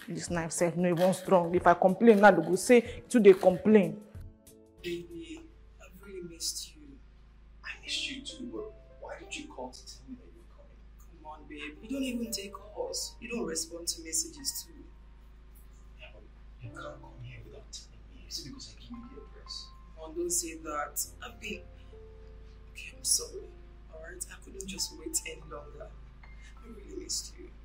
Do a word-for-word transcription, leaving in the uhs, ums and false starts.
This knife self no even strong. If I complain now, they go say to they complain. Baby, I've really missed you. I missed you too, but why did you call to tell me that you're coming? Come on, babe. You don't even take calls. You don't respond to messages too. Yeah, but you can't come here without telling me. Is it because I give you the address? Come on, don't say that. I've been... Okay, I'm sorry. Alright? I couldn't just wait any longer. I really missed you.